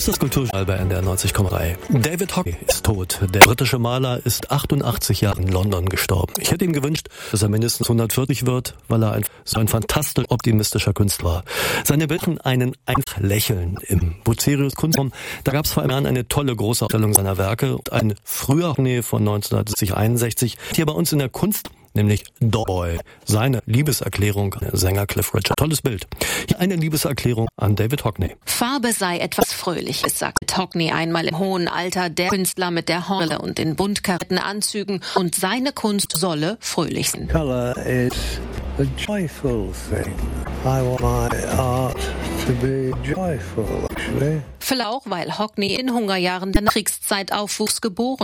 Das Kulturschalbe in der 90,3. David Hockney ist tot. Der britische Maler ist 88 Jahre in London gestorben. Ich hätte ihm gewünscht, dass er mindestens 140 wird, weil er ein fantastisch optimistischer Künstler war. Seine Bilder einen einfach Lächeln im Bucerius Kunstraum. Da gab es vor einem Jahr eine tolle große Ausstellung seiner Werke und ein früher Hockney von 1961 hier bei uns in der Kunst, nämlich Doorboy, seine Liebeserklärung an den Sänger Cliff Richard. Tolles Bild. Hier eine Liebeserklärung an David Hockney. Farbe sei etwas Fröhliches, sagt Hockney einmal im hohen Alter, der Künstler mit der Hornbrille und den bunt karierten Anzügen, und seine Kunst solle fröhlich sein. Color is a joyful thing. I want my art to be joyful, actually. Vielleicht auch, weil Hockney in Hungerjahren der Kriegszeit aufwuchs, geboren